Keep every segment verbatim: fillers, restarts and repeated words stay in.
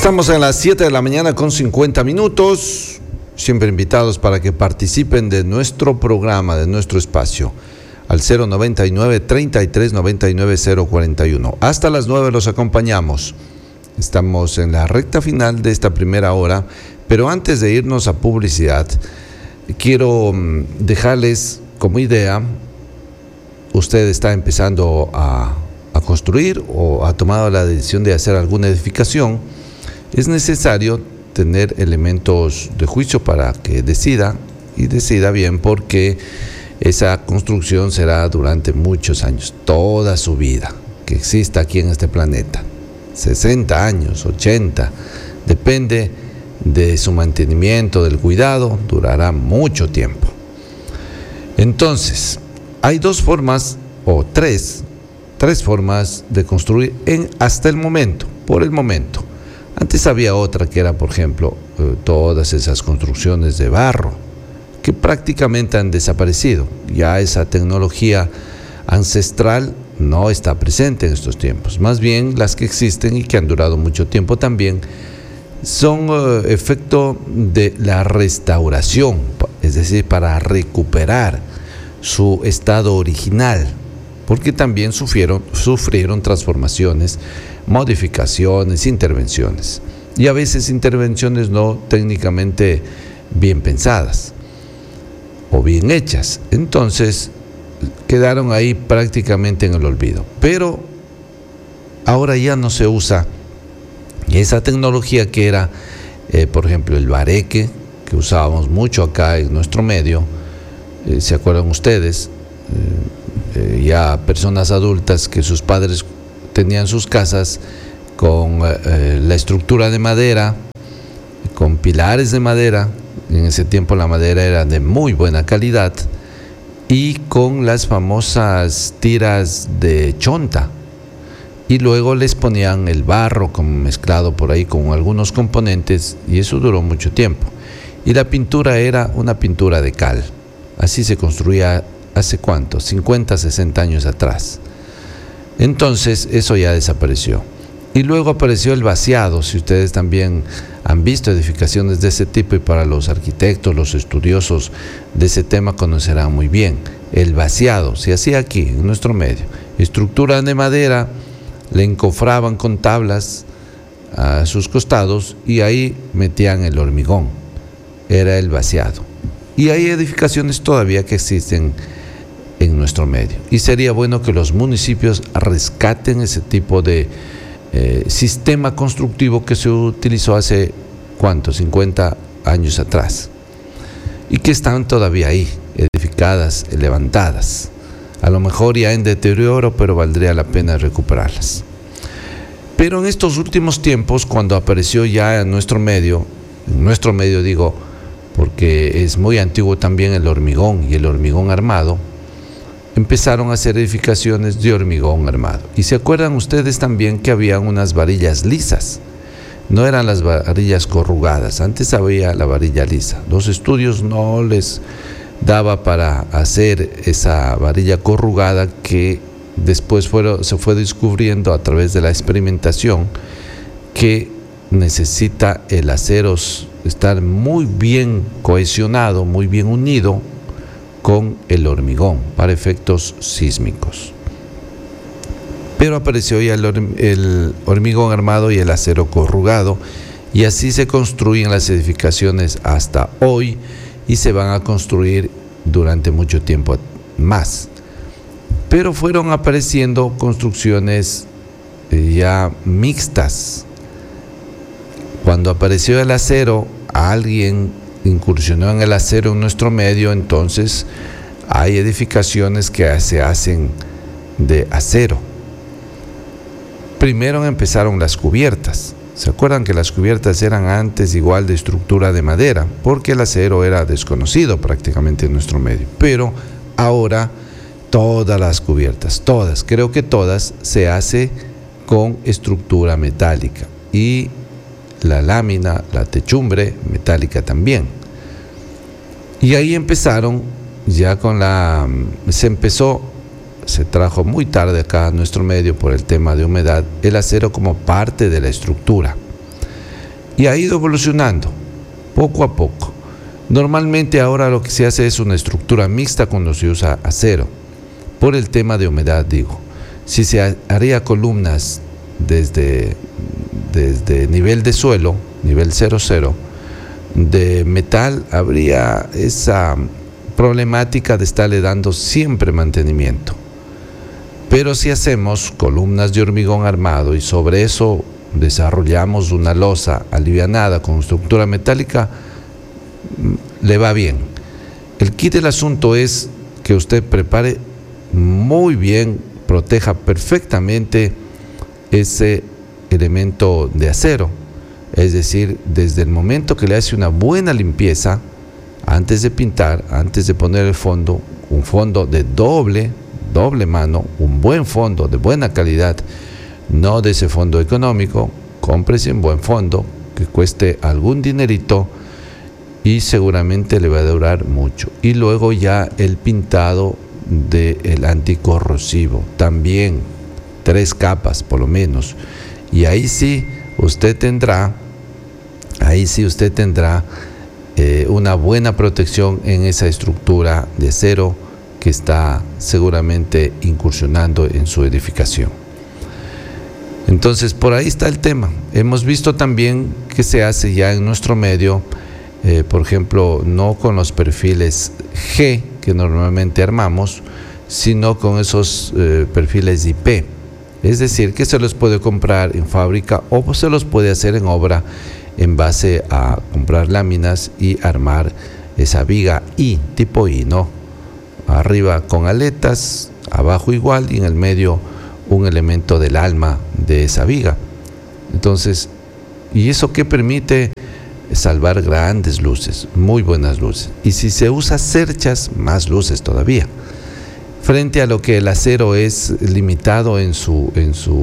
Estamos en las siete de la mañana con cincuenta minutos, siempre invitados para que participen de nuestro programa, de nuestro espacio, al cero noventa y nueve, treinta y tres, noventa y nueve, cero cuarenta y uno. Hasta las nueve los acompañamos. Estamos en la recta final de esta primera hora, pero antes de irnos a publicidad, quiero dejarles como idea, usted está empezando a, a construir o ha tomado la decisión de hacer alguna edificación. Es necesario tener elementos de juicio para que decida y decida bien, porque esa construcción será durante muchos años, toda su vida que exista aquí en este planeta, sesenta años, ochenta, depende de su mantenimiento, del cuidado, durará mucho tiempo. Entonces, hay dos formas o tres, tres formas de construir en hasta el momento, por el momento. Antes había otra que era, por ejemplo, eh, todas esas construcciones de barro, que prácticamente han desaparecido. Ya esa tecnología ancestral no está presente en estos tiempos. Más bien, las que existen y que han durado mucho tiempo también, son eh, efecto de la restauración, es decir, para recuperar su estado original, porque también sufrieron, sufrieron transformaciones, modificaciones, intervenciones, y a veces intervenciones no técnicamente bien pensadas o bien hechas. Entonces quedaron ahí prácticamente en el olvido, pero ahora ya no se usa esa tecnología que era, eh, por ejemplo, el bareque, que usábamos mucho acá en nuestro medio. Eh, ¿se acuerdan ustedes? Eh, eh, ya personas adultas que sus padres tenían sus casas con eh, la estructura de madera, con pilares de madera. En ese tiempo la madera era de muy buena calidad, y con las famosas tiras de chonta, y luego les ponían el barro como mezclado por ahí con algunos componentes, y eso duró mucho tiempo. Y la pintura era una pintura de cal. Así se construía hace cuánto, cincuenta, sesenta años atrás. Entonces eso ya desapareció. Y luego apareció el vaciado. Si ustedes también han visto edificaciones de ese tipo, y para los arquitectos, los estudiosos de ese tema conocerán muy bien. El vaciado se hacía aquí, en nuestro medio. Estructura de madera, le encofraban con tablas a sus costados y ahí metían el hormigón. Era el vaciado. Y hay edificaciones todavía que existen en nuestro medio. Y sería bueno que los municipios rescaten ese tipo de eh, sistema constructivo que se utilizó hace, ¿cuánto? cincuenta años atrás. Y que están todavía ahí, edificadas, levantadas. A lo mejor ya en deterioro, pero valdría la pena recuperarlas. Pero en estos últimos tiempos, cuando apareció ya en nuestro medio, en nuestro medio digo, porque es muy antiguo también el hormigón y el hormigón armado, empezaron a hacer edificaciones de hormigón armado. Y se acuerdan ustedes también que había unas varillas lisas, no eran las varillas corrugadas, antes había la varilla lisa. Los estudios no les daba para hacer esa varilla corrugada, que después fueron, se fue descubriendo a través de la experimentación que necesita el acero estar muy bien cohesionado, muy bien unido con el hormigón para efectos sísmicos. Pero apareció ya el, el hormigón armado y el acero corrugado, y así se construyen las edificaciones hasta hoy, y se van a construir durante mucho tiempo más. Pero fueron apareciendo construcciones ya mixtas. Cuando apareció el acero, alguien incursionó en el acero en nuestro medio, entonces hay edificaciones que se hacen de acero. Primero empezaron las cubiertas. ¿Se acuerdan que las cubiertas eran antes igual de estructura de madera? Porque el acero era desconocido prácticamente en nuestro medio. Pero ahora todas las cubiertas, todas, creo que todas, se hace con estructura metálica. Y la lámina, la techumbre metálica también. Y ahí empezaron ya con la, se empezó, se trajo muy tarde acá a nuestro medio por el tema de humedad, el acero como parte de la estructura. y ha ido evolucionando poco a poco. Normalmente ahora lo que se hace es una estructura mixta cuando se usa acero, por el tema de humedad, digo. Si se haría columnas desde, desde nivel de suelo, nivel cero cero, de metal, habría esa problemática de estarle dando siempre mantenimiento. Pero si hacemos columnas de hormigón armado y sobre eso desarrollamos una losa alivianada con estructura metálica, le va bien. El kit del asunto es que usted prepare muy bien, proteja perfectamente ese elemento de acero. Es decir, desde el momento que le hace una buena limpieza, antes de pintar, antes de poner el fondo, un fondo de doble, doble mano, un buen fondo de buena calidad, no de ese fondo económico, cómprese un buen fondo que cueste algún dinerito y seguramente le va a durar mucho. Y luego ya el pintado del anticorrosivo, también tres capas por lo menos. Y ahí sí usted tendrá, ahí sí usted tendrá eh, una buena protección en esa estructura de acero que está seguramente incursionando en su edificación. Entonces, por ahí está el tema. Hemos visto también que se hace ya en nuestro medio, eh, por ejemplo, no con los perfiles G que normalmente armamos, sino con esos eh, perfiles I P. Es decir, que se los puede comprar en fábrica o se los puede hacer en obra en base a comprar láminas y armar esa viga I, tipo I, ¿no? Arriba con aletas, abajo igual y en el medio un elemento del alma de esa viga. Entonces, ¿y eso qué permite? Salvar grandes luces, muy buenas luces. Y si se usa cerchas, más luces todavía. Frente a lo que el acero es limitado en su, en su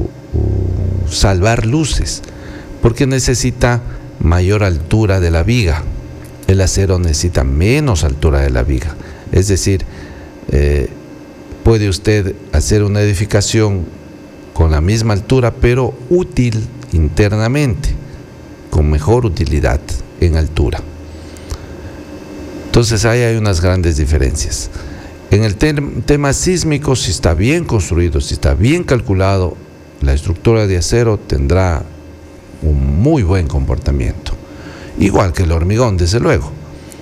uh, salvar luces, porque necesita mayor altura de la viga. El acero necesita menos altura de la viga. Es decir, eh, puede usted hacer una edificación con la misma altura, pero útil internamente, con mejor utilidad en altura. Entonces ahí hay unas grandes diferencias. En el te- tema sísmico, si está bien construido, si está bien calculado, la estructura de acero tendrá un muy buen comportamiento. Igual que el hormigón, desde luego.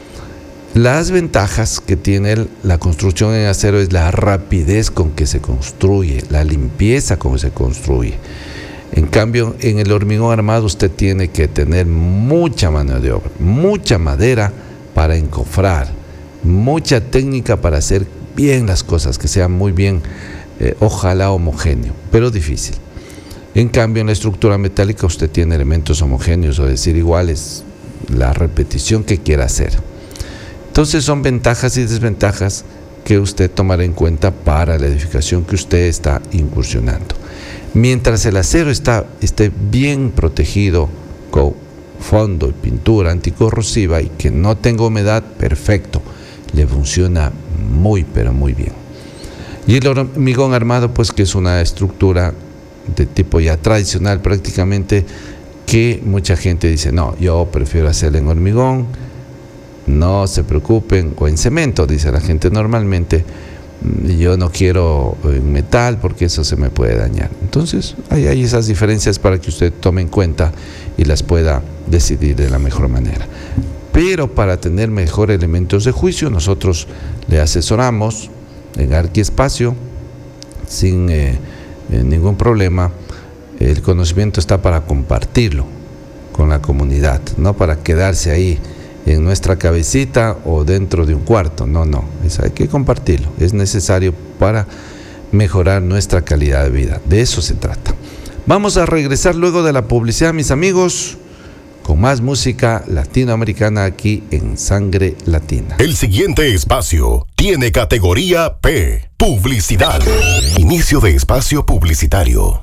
Las ventajas que tiene la construcción en acero es la rapidez con que se construye, la limpieza con que se construye. En cambio, en el hormigón armado usted tiene que tener mucha mano de obra, mucha madera para encofrar, mucha técnica para hacer bien las cosas, que sean muy bien, eh, ojalá homogéneo, pero difícil. En cambio, en la estructura metálica usted tiene elementos homogéneos, o decir iguales, la repetición que quiera hacer. Entonces son ventajas y desventajas que usted tomará en cuenta para la edificación que usted está incursionando. Mientras el acero está, esté bien protegido con fondo y pintura anticorrosiva y que no tenga humedad, perfecto, le funciona muy pero muy bien. Y el hormigón armado, pues que es una estructura de tipo ya tradicional prácticamente, que mucha gente dice, no, yo prefiero hacerlo en hormigón, no se preocupen, o en cemento, dice la gente normalmente, yo no quiero en metal porque eso se me puede dañar. Entonces hay, hay esas diferencias para que usted tome en cuenta y las pueda decidir de la mejor manera. Pero para tener mejor elementos de juicio, nosotros le asesoramos en Arquiespacio sin eh, eh, ningún problema. El conocimiento está para compartirlo con la comunidad, no para quedarse ahí en nuestra cabecita o dentro de un cuarto. No, no, eso hay que compartirlo. Es necesario para mejorar nuestra calidad de vida. De eso se trata. Vamos a regresar luego de la publicidad, mis amigos, con más música latinoamericana aquí en Sangre Latina. El siguiente espacio tiene categoría P, publicidad. Inicio de espacio publicitario.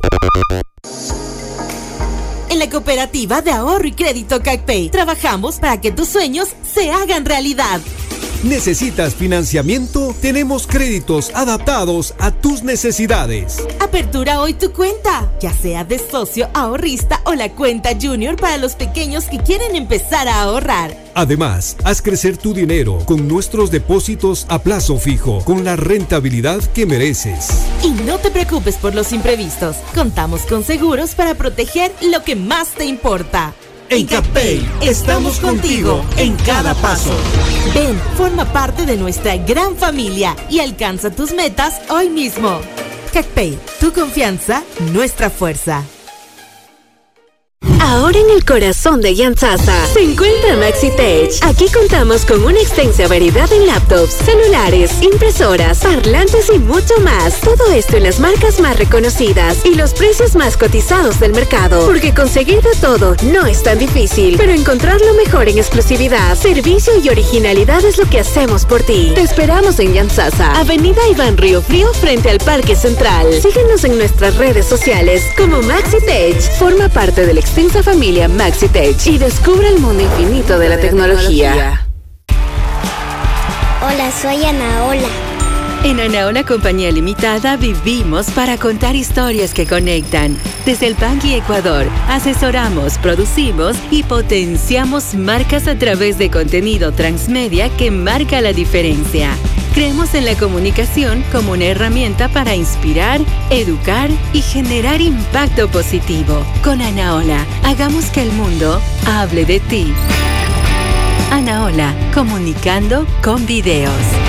En la Cooperativa de Ahorro y Crédito CACPEI trabajamos para que tus sueños se hagan realidad. ¿Necesitas financiamiento? Tenemos créditos adaptados a tus necesidades. Apertura hoy tu cuenta, ya sea de socio ahorrista o la cuenta Junior para los pequeños que quieren empezar a ahorrar. Además, haz crecer tu dinero con nuestros depósitos a plazo fijo, con la rentabilidad que mereces. Y no te preocupes por los imprevistos. Contamos con seguros para proteger lo que más te importa. En CapPay estamos contigo en cada paso. Ven, forma parte de nuestra gran familia y alcanza tus metas hoy mismo. CapPay, tu confianza, nuestra fuerza. Ahora en el corazón de Yantasa se encuentra MaxiTech. Aquí contamos con una extensa variedad en laptops, celulares, impresoras, parlantes y mucho más. Todo esto en las marcas más reconocidas y los precios más cotizados del mercado. Porque conseguir de todo no es tan difícil, pero encontrar lo mejor en exclusividad, servicio y originalidad es lo que hacemos por ti. Te esperamos en Yantasa, Avenida Iván Río Frío frente al Parque Central. Síguenos en nuestras redes sociales como MaxiTech. Forma parte del extensa familia MaxiTech y descubre el mundo infinito de la tecnología. Hola, soy Anaola. En Anaola Compañía Limitada vivimos para contar historias que conectan. Desde el Bangui Ecuador, asesoramos, producimos y potenciamos marcas a través de contenido transmedia que marca la diferencia. Creemos en la comunicación como una herramienta para inspirar, educar y generar impacto positivo. Con Anaola, hagamos que el mundo hable de ti. Anaola, comunicando con videos.